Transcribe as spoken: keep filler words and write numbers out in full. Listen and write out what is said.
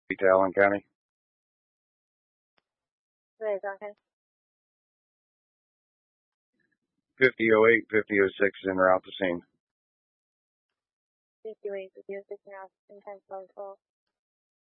to Allen County. Where is Duncan? fifty oh eight, fifty oh six is en route to scene. fifty-eight, fifty-six now, in ten twelve.